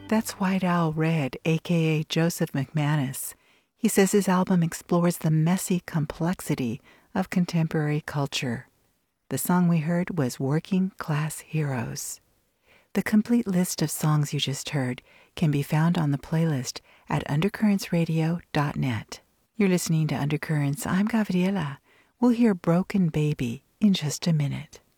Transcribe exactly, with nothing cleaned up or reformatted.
That's White Owl Red, aka Joseph McManus. He says his album explores the messy complexity of contemporary culture. The song we heard was Working Class Heroes. The complete list of songs you just heard can be found on the playlist at undercurrents radio dot net. You're listening to Undercurrents. I'm Gabriela. We'll hear Broken Baby in just a minute.